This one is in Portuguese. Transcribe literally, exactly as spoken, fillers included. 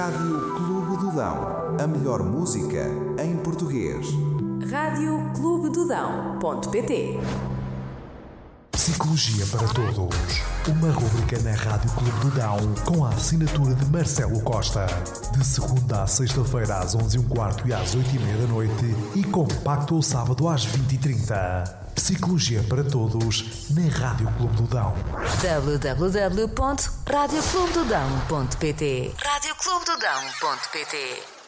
Rádio Clube do Dão. A melhor música em português. rádio clube do dão ponto pt. Psicologia para Todos. Uma rubrica na Rádio Clube do Dão com a assinatura de Marcelo Costa. De segunda à sexta-feira às onze e um quarto e às oito e meia da noite e compacto ao sábado às vinte e trinta. Psicologia para Todos na Rádio Clube do Dão. w w w ponto rádio clube do dão ponto pt. rádio clube do dão ponto pt